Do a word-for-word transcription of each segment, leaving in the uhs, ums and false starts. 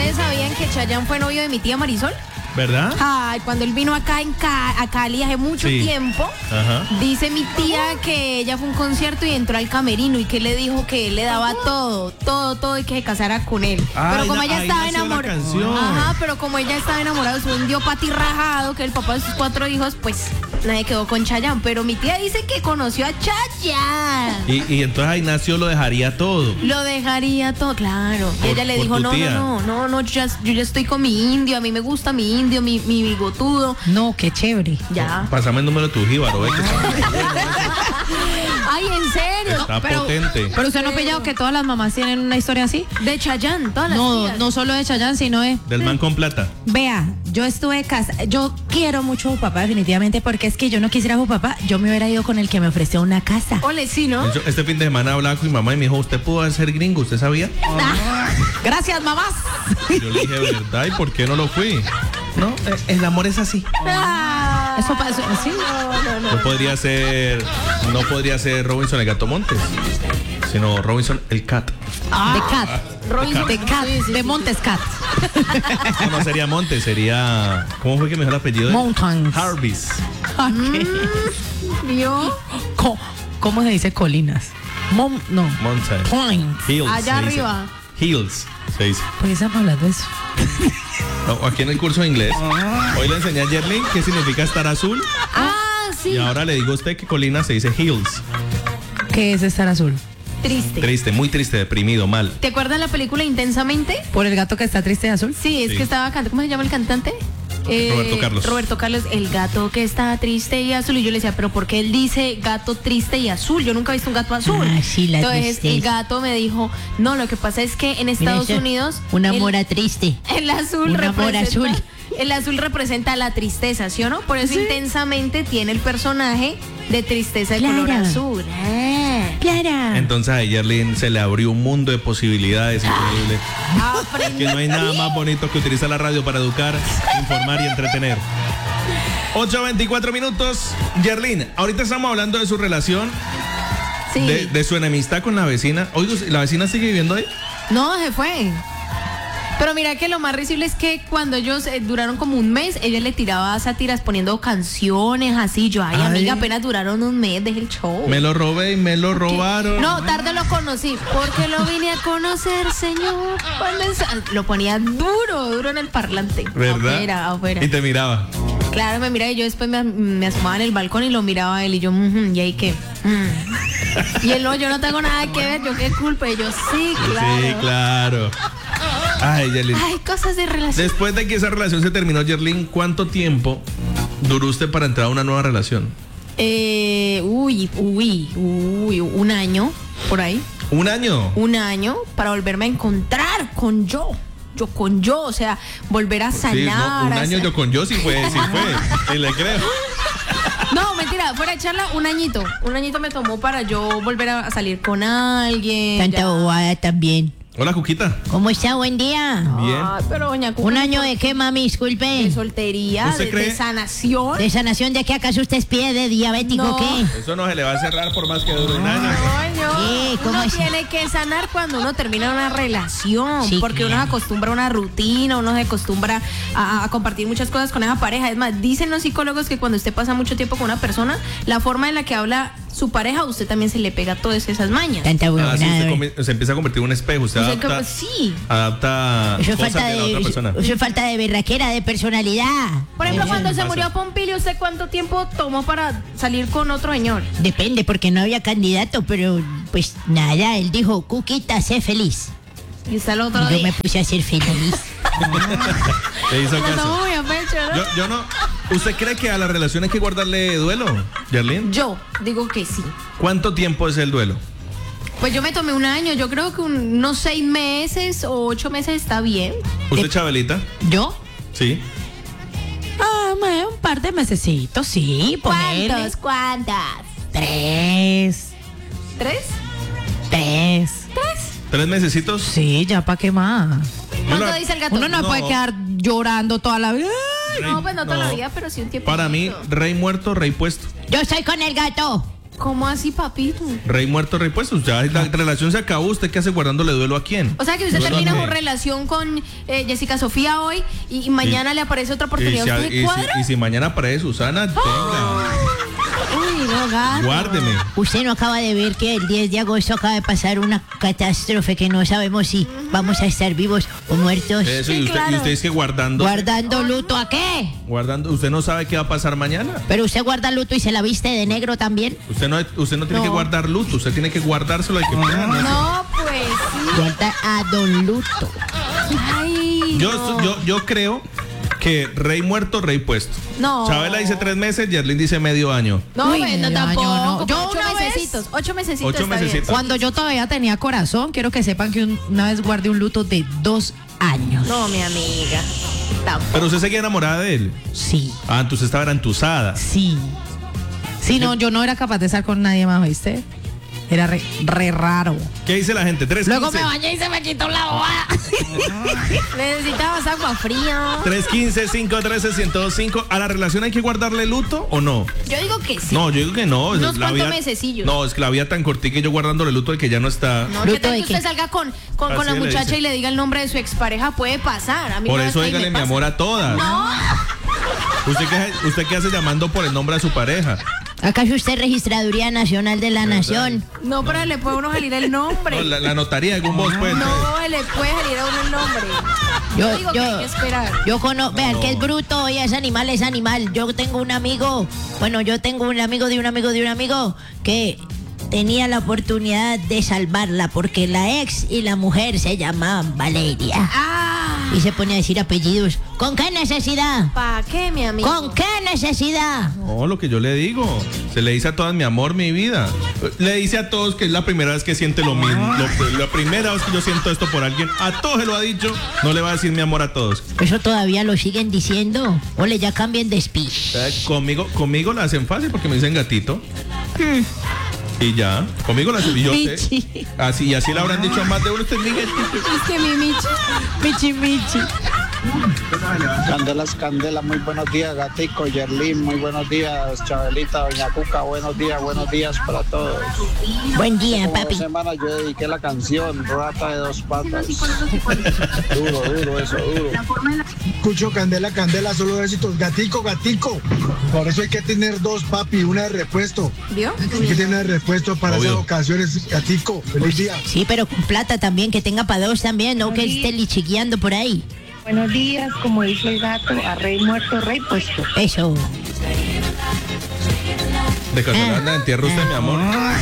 ¿Ustedes sabían que Chayanne fue novio de mi tía Marisol? ¿Verdad? Ay, cuando él vino acá en Ca- a Cali hace mucho Sí. tiempo, Ajá. dice mi tía que ella fue a un concierto y entró al camerino y que le dijo que él le daba todo, todo, todo y que se casara con él. Ay, pero como na- ella ahí estaba nació la enamorada, canción. ajá, pero como ella estaba enamorada de su indio patirrajado, que es el papá de sus cuatro hijos, pues nadie quedó con Chayanne. Pero mi tía dice que conoció a Chayanne. Y, y entonces ahí nació lo dejaría todo. Lo dejaría todo, claro. Y Por- ella le por dijo, tu no, tía. no, no, no, no, yo ya, yo ya estoy con mi indio, a mí me gusta mi indio, mi, mi bigotudo. No, qué chévere. Ya. Pásame el número de tu jíbaro, ve que Ay, ¿en serio? está pero- potente. Pero usted no ha pillado que todas las mamás tienen una historia así. De Chayanne, todas las No, tías. no solo de Chayanne, sino de... Del man con plata. Vea, yo estuve casa, yo quiero mucho a su papá definitivamente porque es que yo no quisiera a su papá, yo me hubiera ido con el que me ofreció una casa. Ole, sí, ¿no? Yo este fin de semana hablaba con mi mamá y me dijo, ¿usted pudo ser gringo? ¿Usted sabía? Gracias, mamás. Yo le dije, ¿verdad? ¿Y por qué no lo fui? No, eh, el amor es así. Ah, Eso pasó, sí. No podría ser, no podría ser Robinson el gato Montes, sino Robinson el cat. De Cat. Robinson, De Cat, sí, sí, de sí. Montes Cat. No, no sería Montes, sería, ¿cómo fue que me dijo el apellido? de- Mountains. Harvis. ¿Vio? Co- ¿Cómo se dice colinas? Mom, no. Mountain. Plains. Hills. Allá se dice. arriba. Hills, se dice. ¿Por qué estamos hablando de eso? No, aquí en el curso de inglés, hoy le enseñé a Yerlin qué significa estar azul. Ah, sí. Y ahora le digo a usted que colina se dice hills. ¿Qué es estar azul? Triste. Triste, muy triste, deprimido, mal. ¿Te acuerdas la película Intensamente? ¿Por el gato que está triste de azul? Sí, es Sí. que estaba cantando. ¿Cómo se llama el cantante? Roberto Carlos. Roberto Carlos, el gato que está triste y azul. Y yo le decía, pero ¿por qué él dice gato triste y azul? Yo nunca he visto un gato azul. Ah, sí, la Entonces tristeza. el gato me dijo, no, lo que pasa es que en Estados Mira, Unidos Una el- mora triste. El azul Un amor representa, azul. el azul representa la tristeza, ¿sí o no? Por eso Intensamente tiene el personaje de tristeza de Claro. color azul. Ah. Clara. Entonces a Yerlin se le abrió un mundo de posibilidades increíble. Que no hay nada más bonito que utilizar la radio para educar, informar y entretener. ocho veinticuatro minutos. Yerlin, ahorita estamos hablando de su relación, Sí. de, de su enemistad con la vecina. Oiga, ¿la vecina sigue viviendo ahí? No, se fue. Pero mira que lo más risible es que cuando ellos eh, duraron como un mes, ella le tiraba sátiras poniendo canciones así. Yo, ay, Ay. amiga, apenas duraron un mes, dejé el show. Me lo robé y me lo robaron. No, tarde lo conocí, porque lo vine a conocer, señor. Cuando es- Lo ponía duro, duro en el parlante. ¿Verdad? Afuera, afuera. Y te miraba. Claro, me miraba y yo después me, me asomaba en el balcón y lo miraba a él y yo, "Ujú, ¿y ahí qué? Mm". Y él, no, yo no tengo nada que ver, yo qué culpa. Y yo, sí, claro. Sí, claro. Ay, Yerlin. Ay, cosas de relación. Después de que esa relación se terminó, Yerlin, ¿cuánto tiempo duró usted para entrar a una nueva relación? Eh, uy, uy, uy, un año, por ahí. ¿Un año? Un año para volverme a encontrar con yo. Yo con yo, o sea, volver a sanar. Sí, no, un a año sa- yo con yo sí fue, sí fue. Y le creo. No, mentira, fuera de charla, un añito. Un añito me tomó para yo volver a salir con alguien. Tanta ya. bobada también. Hola, Cuquita. ¿Cómo está? Buen día. Bien. Ay, pero doña Cuca, ¿Un año de qué, mami? Disculpe. de soltería, ¿Usted de, cree? de sanación. ¿De sanación de qué? ¿Acaso usted es pie de diabético No. o qué? Eso no se le va a cerrar por más que dure un año. Coño, ¿Qué? ¿Cómo uno es? tiene que sanar cuando uno termina una relación, Sí, porque uno claro. se acostumbra a una rutina, uno se acostumbra a, a compartir muchas cosas con esa pareja. Es más, dicen los psicólogos que cuando usted pasa mucho tiempo con una persona, la forma en la que habla su pareja, a usted también se le pega todas esas mañas. Tanta Ah, sí, huevonada. usted ¿eh? come- se empieza a convertir en un espejo. Usted O sea, que, adapta, pues, sí. adapta Eso es cosas falta de la otra de, persona. eso es falta de berraquera, de personalidad. Por ejemplo, Eso cuando se pasa. murió Pompilio, ¿usted cuánto tiempo tomó para salir con otro señor? Depende, porque no había candidato, pero pues nada, él dijo, Cuquita, sé feliz. Y está el otro Y yo día. me puse a ser feliz. Le hizo Lo caso. tomó muy a pecho, ¿no? Yo, yo no. ¿Usted cree que a la relación hay que guardarle duelo, Yerlin? Yo digo que sí. ¿Cuánto tiempo es el duelo? Pues yo me tomé un año, yo creo que un- unos seis meses o ocho meses está bien. ¿Usted, Chabelita? ¿Yo? Sí. Ah, me- un par de mesecitos, sí, ponele. ¿Cuántos? ¿Cuántas? Tres. ¿Tres? Tres. ¿Tres? ¿Tres mesecitos? Sí, ya para qué más. ¿Cuánto la- dice el gato? Uno no, No. puede quedar llorando toda la vida. No, pues no toda No. la vida, pero sí un tiempo. Para mí, rey muerto, rey puesto. Yo estoy con el gato. ¿Cómo así, papito? Rey muerto, rey puesto. Ya la relación se acabó. ¿Usted qué hace guardándole duelo a quién? O sea que usted ¿Duelo termina a su qué? relación con eh, Jessica Sofía hoy y, y mañana Y- le aparece otra Y oportunidad. si, ¿Usted y si- cuadra? y si mañana aparece Susana, tenga. Uy, no, gato. Guárdeme. Usted no acaba de ver que el diez de agosto acaba de pasar una catástrofe que no sabemos si vamos a estar vivos o muertos. Eso, Sí, y usted, claro. y usted es que guardando. ¿Guardando luto a qué? Guardando. ¿Usted no sabe qué va a pasar mañana? Pero usted guarda luto y se la viste de negro también. Usted no, usted no tiene No. que guardar luto. Usted tiene que guardárselo al que pueda, ¿no? No, pues sí. Guarda a don luto. Ay, Yo, no. yo, yo creo que rey muerto, rey puesto. No. Chabela dice tres meses, Yerlin dice medio año. No, Uy, bueno, no, tampoco. yo no. como Yo ocho una vez- mesecitos. Ocho mesecitos. Ocho está bien. mesecitos. Cuando yo todavía tenía corazón, quiero que sepan que un- una vez guardé un luto de dos años. No, mi amiga. Tampoco. Pero usted seguía enamorada de él. Sí, Ah, entonces estaba era entusada. sí. Sí, no, yo no era capaz de estar con nadie más, ¿viste? Era re, re raro. ¿Qué dice la gente? tres Luego quince. me bañé y se me quitó la bobada. Necesitabas agua fría. tres uno cinco, cinco uno tres, uno cero dos cinco. ¿A la relación hay que guardarle luto o no? Yo digo que sí. No, yo digo que no. Unos la cuantos vida, mesecillos. No, es que la vida tan cortica y yo guardándole luto al que ya no está. No, ¿Luto ¿qué tal de que qué? usted salga con, con, con Así la le muchacha dice. y le diga el nombre de su expareja? Puede pasar. A mí Por me eso pasa y dígale me mi pasa. amor a todas. No, ¿Usted qué, ¿Usted qué hace llamando por el nombre a su pareja? ¿Acaso usted es Registraduría Nacional de la Nación? no, pero le puede a uno salir el nombre. No, la, la notaría de un voz, pues. No, le puede salir a uno el nombre. Yo digo que hay que esperar. yo conozco, vean No. que es bruto y es animal, es animal. Yo tengo un amigo, bueno, yo tengo un amigo de un amigo de un amigo que tenía la oportunidad de salvarla porque la ex y la mujer se llamaban Valeria. Ah, Y se ponía a decir apellidos. ¿Con qué necesidad? ¿para qué, mi amigo? ¿Con qué necesidad? No, lo que yo le digo. Se le dice a todas mi amor, mi vida. Le dice a todos que es la primera vez que siente lo mismo. Lo- la primera vez que yo siento esto por alguien. A todos se lo ha dicho. No le va a decir mi amor a todos. ¿Eso todavía lo siguen diciendo? Ole, ya cambien de speech. Eh, Conmigo, conmigo la hacen fácil porque me dicen gatito. Y ya. Conmigo la hacen. Y yo sé. Michi. Así, y así le habrán dicho a más de uno. Usted es mi gatito. Es que mi Michi. Michi, michi. Candelas, Candela, muy buenos días, Gatico, Yerlin, muy buenos días, Chabelita, Doña Cuca, buenos días, buenos días para todos. Buen día, Como dos papi. semanas yo dediqué la canción Rata de dos patas. Duro, duro, eso, duro. Escucho Candela, Candela, solo éxitos. Gatico, gatico. Por eso hay que tener dos, papi, una de repuesto. ¿Vio? Hay que tener de repuesto para Obvio. esas ocasiones. Gatico, feliz día. Sí, pero con plata también, que tenga para dos también, no que esté lichiqueando por ahí. Buenos días, como dice el gato, a rey muerto, rey puesto. Eso. De casualidad anda en tierra usted, mi amor.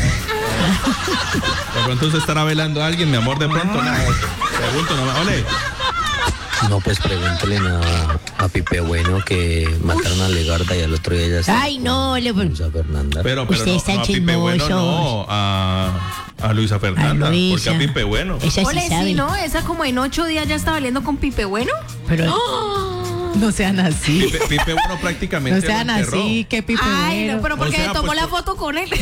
De pronto usted estará velando a alguien, mi amor, de pronto. Nada. Pregunto nomás. Ole. No, pues pregúntale a, a Pipe Bueno que mataron a Legarda y al otro día ya está Ay, no, le con Luisa Fernanda. Pero, pero Ustedes no, están no, a Pipe Bueno chismosos. no, a, a Luisa Fernanda. A Luisa. Porque a Pipe Bueno. Esa sí Ole, sabe. sí, ¿no? Esa como en ocho días ya está valiendo con Pipe Bueno. Pero no sean así. Pipe, Pipe Bueno prácticamente. No sean lo enterró. así, que Pipe Ay, Bueno. no, pero porque O sea, le tomó pues, la por- foto con él.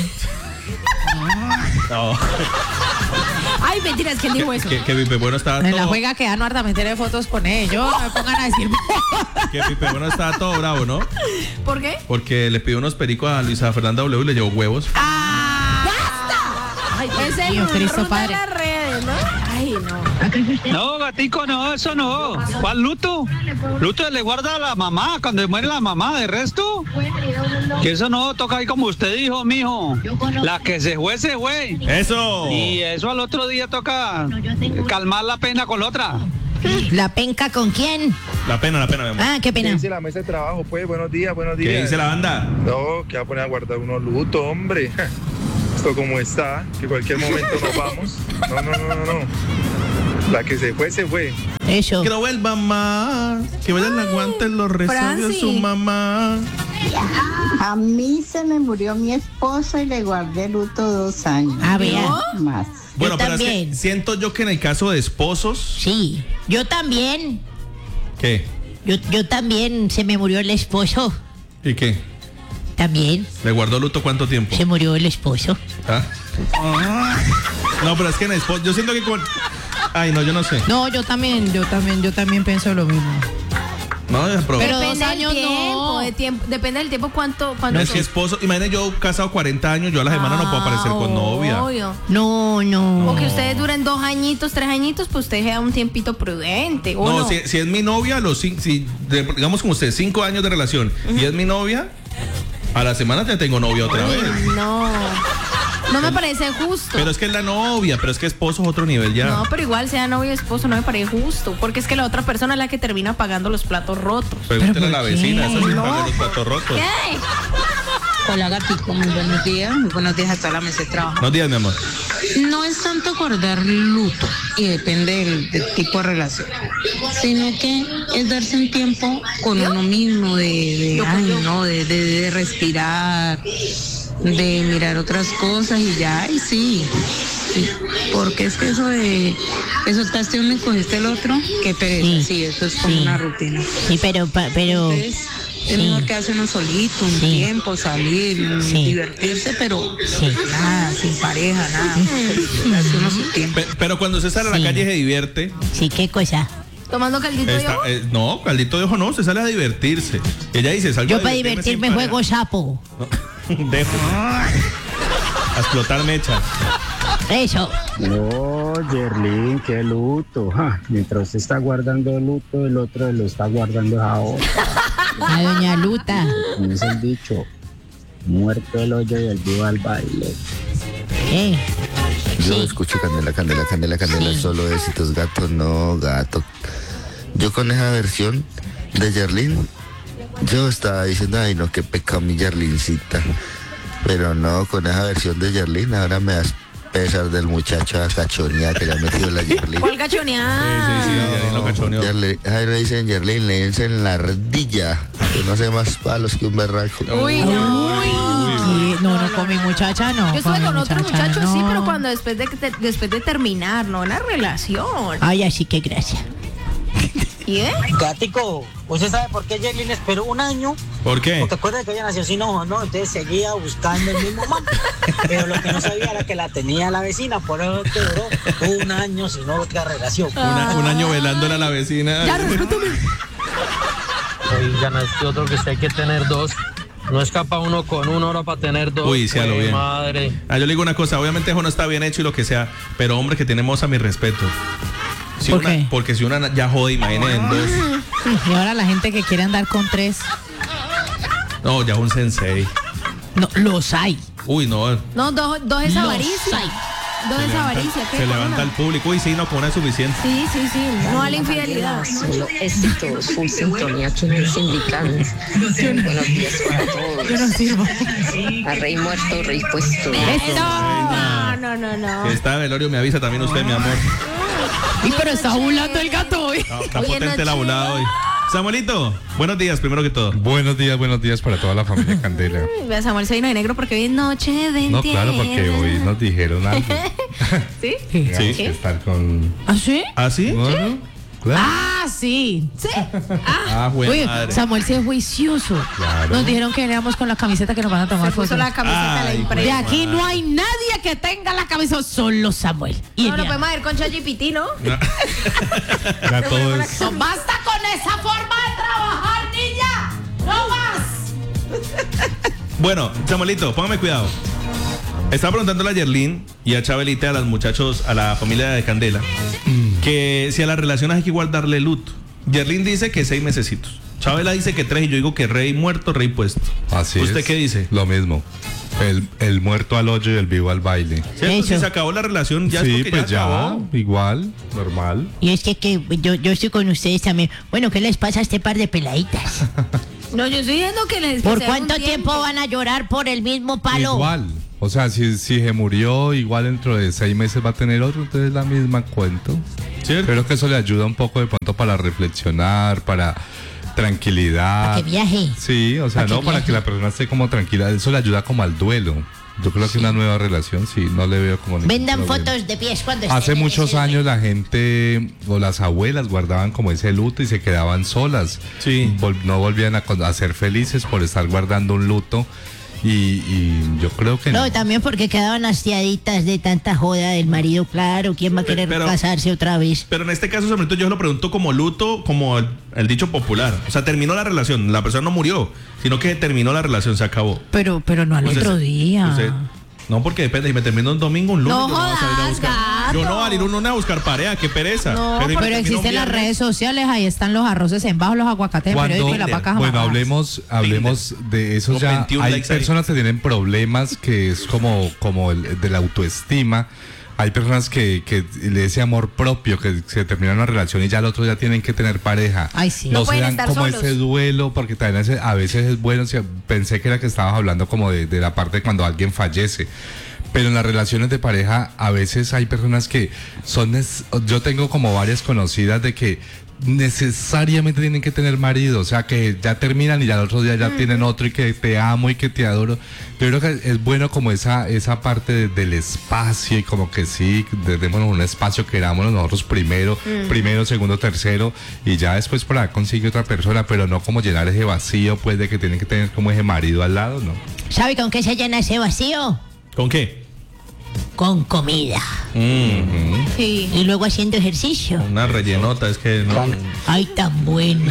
No, Ay, mentiras, ¿quién dijo eso? que, que Pipe Bueno estaba En la todo. juega que Anuar también tiene fotos con ellos. No me pongan a decir. Que Pipe Bueno estaba todo bravo, ¿no? ¿Por qué? Porque le pidió unos pericos a Luisa Fernanda W y le llevó huevos. Ay, es el mío, Cristo run de Padre. las redes, ¿no? Ay, no. No, gatico, no, eso no. ¿Cuál luto? Luto le guarda a la mamá cuando muere la mamá, de resto. Que eso no, toca ahí como usted dijo, mijo. La que se fue, se fue. ¡Eso! Y eso al otro día toca calmar la pena con la otra. ¿La penca con quién? La pena, la pena, mi amor. Ah, qué ¿Qué pena. dice la mesa de trabajo? Pues buenos días, buenos días. ¿Qué dice la banda? No, que va a poner a guardar unos luto, hombre. Esto como está, que cualquier momento nos vamos. No, no, no, no, no. La que se fue, se fue. Eso. Que no vuelva más. Que vayan la aguanten los rezos de Franci. su mamá. A mí se me murió mi esposo y le guardé luto dos años. Ah, vea. Más. Bueno, Yo pero es que también. siento yo que en el caso de esposos. Sí. Yo también. ¿Qué? Yo, yo también se me murió el esposo. ¿Y qué? También ¿Le guardó luto cuánto tiempo? se murió el esposo. ¿Ah? No, pero es que en esposo. Yo siento que con. Ay, no, yo no sé. No, yo también, yo también, yo también pienso lo mismo. No, pero, Pero dos depende años del tiempo, no. de tiempo, depende del tiempo cuánto, cuánto no es que esposo, imagínate yo casado cuarenta años, yo a la semana no puedo aparecer con novia. Obvio. No, no. O que ustedes duren dos añitos, tres añitos, pues usted da un tiempito prudente. ¿o No, no? Si, si es mi novia, los cin- si, de- digamos como usted, cinco años de relación, y es mi novia, a la semana ya tengo novia otra Uy, vez. no. No me parece justo. Pero es que es la novia, pero es que esposo es otro nivel ya. No, pero igual sea novio y esposo no me parece justo, porque es que la otra persona es la que termina pagando los platos rotos. Pregúntale a la ¿por qué? vecina, esa sí No. paga los platos rotos. ¿Qué? Hola gatico, muy buenos días, muy buenos días a toda la mesa de trabajo. Buenos días, mi amor. No es tanto guardar luto y depende del, del tipo de relación, sino que es darse un tiempo con uno mismo de, de, ay, no, de, de, de respirar, de mirar otras cosas y ya, y sí, sí, porque es que eso de que soltaste uno y cogiste el otro, qué pereza, Sí, sí, eso es como sí. una rutina. Sí, pero, pa- pero. Entonces, es Sí. mejor quedarse uno solito, un Sí. tiempo, salir, Sí. divertirse, pero Sí. nada, sin pareja, nada. Darse uno su tiempo. Pe- pero cuando usted sale a Sí. la calle se divierte. Sí, ¿qué cosa? Tomando caldito de Está- ojo. eh, no, caldito de ojo no, se sale a divertirse. Ella dice, salgo Yo a para divertirme divertirme sin juego sapo. pareja. Dejo. A explotar mecha. Eso. No, Yerlin, qué luto. Ja, mientras usted está guardando luto, el otro lo está guardando ahora. A doña Luta. Como es el dicho, muerto el hoyo y el vivo al baile. Eh. Yo Sí. escucho Candela, Candela, Candela, Candela, Sí. solo éxitos, gato, no, gato. Yo con esa versión de Yerlin, yo estaba diciendo, ay no, qué pecado mi Yerlincita. Pero no, con esa versión de Yerlin, ahora me das pesar del muchacho a cachonía que le ha metido la Yerlin. ¿Cuál cachoneada? Sí, sí, sí, ya lo cachoneó. Yerlin, ay, le dicen Yerlin, le dicen la ardilla, que no hace más palos que un berraco. Uy, no. Sí, no, no, con mi muchacha no. Yo estuve mi con otro muchacha muchacho, sí, no. pero cuando después de, de- después de terminar, no una relación. Ay, así que gracias. ¿Y eh? Gatico, ¿usted sabe por qué Yerlin esperó un año? ¿Por qué? Porque acuerda que ella nació sin ojos, ¿no? Entonces seguía buscando el mismo mamá. Pero lo que no sabía era que la tenía la vecina, por eso que duró un año sin otra relación. Una- un año velándola a la vecina. Ya, respétame. Oigan, este otro que usted hay que tener dos. No escapa uno con una hora para tener dos. Uy, sí, a lo Jue bien. Madre. Ah, yo le digo una cosa, obviamente eso no está bien hecho y lo que sea, pero hombre que tenemos a mi respeto. Si ¿Por una- qué? Porque si una ya jode, imagínate en dos. Y ahora la gente que quiere andar con tres, No, ya un sensei. no, los hay. Uy, no. No, dos, dos es Los avaricia. hay. Dos Se es levanta, avaricia. ¿qué? se Con levanta una. el público. Uy, sí, no, con una es suficiente. Sí, sí, sí. No a la infidelidad. Solo éxitos, full sintonía aquí en el sindical. Buenos días para todos. Yo no sirvo. A rey muerto, rey puesto. Eso. No, no, no, no. Si está Velorio, me avisa también usted, mi amor. Y pero está burlando el gato hoy. No, está Oye, potente la noche. volada hoy. Samuelito, buenos días, primero que todo. Buenos días, buenos días para toda la familia Candela. Vea, Samuel se vino de negro porque hoy es noche de No, claro, porque entierro. hoy nos dijeron algo. ¿Sí? Teníamos Sí. que estar con... ¿Ah, sí? ¿Ah, sí? Bueno, claro. Ah, sí. Sí. Ah, buena Oye, madre. Samuel sí es juicioso. Claro. Nos dijeron que veníamos con la camiseta que nos van a tomar Se puso fotos. la camiseta a la Ay, De empresa. aquí no hay nadie que tenga la camiseta, solo Samuel. Y No, lo Eliana. podemos ver con ChatGPT, ¿no? Ya todo es... No, basta con esa forma de trabajar, niña. No más. Bueno, Samuelito, póngame cuidado. Estaba preguntándole a Yerlin y a Chabelita, a los muchachos, a la familia de Candela, que si a las relaciones hay que guardarle luto. Yerlin dice que seis mesecitos. Chabela dice que tres y yo digo que rey muerto, rey puesto. Así ¿Usted es. qué dice? Lo mismo. El, el muerto al hoyo y el vivo al baile. ¿Cierto? Si se acabó la relación, ya es sí, porque pues ya ya, acabó. igual, normal. Y es que, que yo, yo estoy con ustedes también. Bueno, ¿qué les pasa a este par de peladitas? No, yo estoy diciendo que les. ¿Por que se haga cuánto un tiempo van a llorar por el mismo palo? Igual. O sea, si, si se murió, igual dentro de seis meses va a tener otro, entonces es la misma cuento. ¿Cierto? Creo que eso le ayuda un poco de pronto para reflexionar, para tranquilidad. Para que viaje. Sí, o sea, Para que no para viaje. que la persona esté como tranquila, eso le ayuda como al duelo. Yo creo que una nueva relación, sí, no le veo como ningún Vendan problema. fotos de pies cuando Hace estén en muchos ese- años la gente o las abuelas guardaban como ese luto y se quedaban solas. Sí. Vol- no volvían a, con- a ser felices por estar guardando un luto Y, y yo creo que No, no. también porque quedaban hastiaditas de tanta joda del marido, claro, ¿quién va a querer Pero- casarse otra vez? Pero en este caso, Samuelito, yo lo pregunto como luto, como el, el dicho popular. O sea, terminó la relación, la persona no murió, sino que terminó la relación, se acabó. Pero, pero no al Entonces, otro día. usted- no, porque depende, si me termino un domingo, un lunes, No yo no voy a salir a jodas, buscar. gato. Yo no voy a ir un lunes a buscar pareja, qué pereza. No, si me pero, termino un existen las viernes, redes sociales, ahí están los arroces en bajo, los aguacates en periódico y las vacas bueno, amarradas. hablemos, hablemos de eso Como ya. veintiún Hay likes ahí. personas que tienen problemas que es como, como el de la autoestima. Hay personas que, que le ese amor propio, que se termina una relación y ya al otro día tienen que tener pareja. Ay, sí. No, No se pueden dan estar como solos. ese duelo, porque también ese- a veces es bueno. O sea, pensé que era que estabas hablando como de, de la parte de cuando alguien fallece. Pero en las relaciones de pareja a veces hay personas que son, nes- yo tengo como varias conocidas de que necesariamente tienen que tener marido, o sea que ya terminan y ya el otro día ya tienen otro y que te amo y que te adoro. Yo creo que es bueno como esa esa parte de- del espacio y como que sí, de- démonos un espacio, querámonos nosotros primero, Mm. primero, segundo, tercero y ya después por ahí consigue otra persona, pero no como llenar ese vacío pues de que tienen que tener como ese marido al lado, ¿no? ¿Sabe con qué se llena ese vacío? ¿Con qué? Con comida. Mm, Sí. Y luego haciendo ejercicio. una rellenota, es que no. Ay, tan bueno.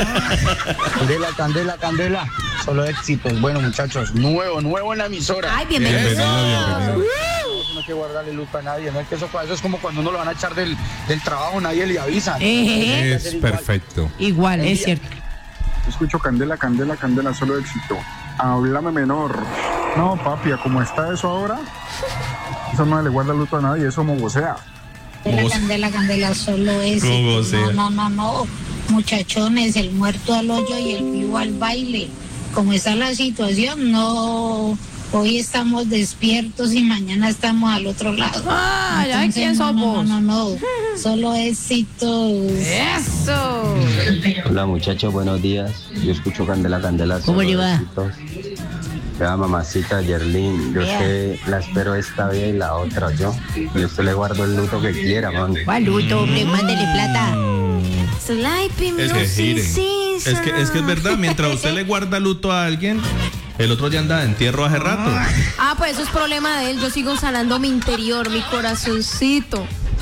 Candela, candela, candela. Solo éxitos. Bueno, muchachos, nuevo, nuevo en la emisora. Ay, bienvenido. Bienvenido, bienvenido. No hay que guardarle luto a nadie, no es que eso, eso es como cuando uno lo van a echar del, del trabajo, nadie le avisa. Ejé. Es perfecto. Igual, es cierto. Escucho candela, candela, candela, solo éxito. Háblame menor. No, papi, ¿a ¿cómo está eso ahora? Eso no le guarda luto a nadie, eso mogosea. Como- Candela, candela, solo es. Como sea. No, no, no, no. Muchachones, el muerto al hoyo y el vivo al baile. Como está la situación, no. Hoy estamos despiertos y mañana estamos al otro lado. Ah, ya Entonces, quién no, somos. no, no, no. Solo éxitos. Eso. Hola muchachos, buenos días. Yo escucho Candela, Candela. ¿Cómo solo le va? éxitos. Vea, mamacita Yerlin, yo Vea. sé, la espero esta vez y la otra, yo. Y usted le guardo el luto que quiera, man. ¿Cuál luto, hombre? Mándele plata. Sleepy Es que music giren. season. Es que, es que es verdad, mientras usted le guarda luto a alguien, el otro ya anda de entierro hace rato. Ah, pues eso es problema de él. Yo sigo sanando mi interior, mi corazoncito.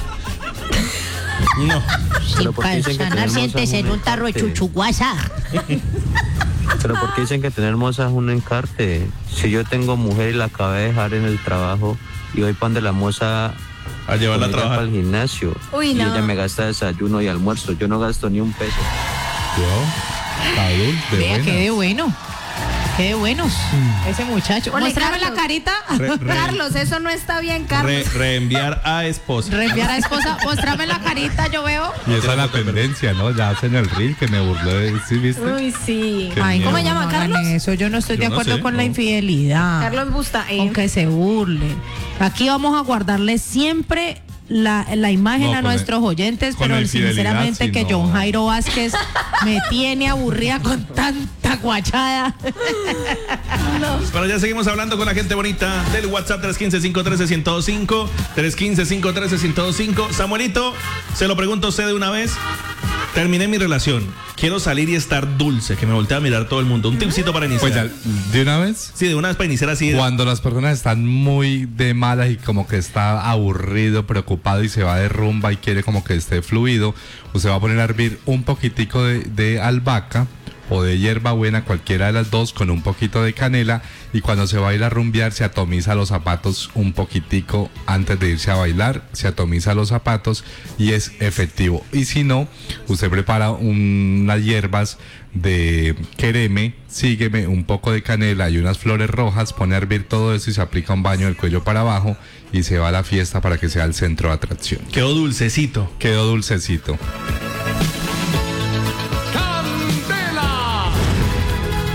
No. Sin Pero ¿por qué dicen que sanar, tenemos siéntese en un tarro de encarte? chuchuguasa. Pero ¿por qué dicen que tener moza es un encarte? Si yo tengo mujer y la acabé de dejar en el trabajo y voy para donde la moza A llevarla a con ella trabajar. para el gimnasio Uy, y no. ella me gasta desayuno y almuerzo, yo no gasto ni un peso. Yo, Paul, de Vea, buenas. qué de bueno. Qué de buenos. Ese muchacho. Ole, Muéstrame la Carlos. carita. Re- re- Carlos, eso no está bien, Carlos. re- reenviar a esposa. Reenviar a esposa. Muéstrame la carita, yo veo. Y esa es la tendencia, ¿no? Ya hacen el reel que me burló de... ¿Sí viste? Uy, sí. Qué Ay, miedo. ¿Cómo se llama, no hagan Carlos? Eso, yo no estoy Yo de no acuerdo sé, con la no. infidelidad. Carlos Bustaín. Aunque se burlen. Aquí vamos a guardarle siempre la, la imagen No, a con nuestros oyentes, con pero la infidelidad, sinceramente sí, que no. John Jairo Vázquez me tiene aburrida con tanta guachada. Bueno, ya seguimos hablando con la gente bonita del WhatsApp tres uno cinco, cinco uno tres, uno cero cinco, tres uno cinco, cinco uno tres, uno cero cinco. Samuelito, se lo pregunto a usted de una vez. Terminé mi relación. Quiero salir y estar dulce, que me voltee a mirar todo el mundo. Un tipcito para iniciar. Pues ya, ¿de una vez? Sí, de una vez para iniciar así. de- Cuando las personas están muy de malas y como que está aburrido, preocupado y se va de rumba y quiere como que esté fluido, usted va a poner a hervir un poquitico de, de albahaca o de hierbabuena, cualquiera de las dos, con un poquito de canela, y cuando se va a ir a rumbear se atomiza los zapatos un poquitico antes de irse a bailar, se atomiza los zapatos y es efectivo. Y si no, usted prepara un- unas hierbas de quereme, sígueme, un poco de canela y unas flores rojas, pone a hervir todo eso y se aplica un baño del cuello para abajo y se va a la fiesta para que sea el centro de atracción. Quedó dulcecito. Quedó dulcecito.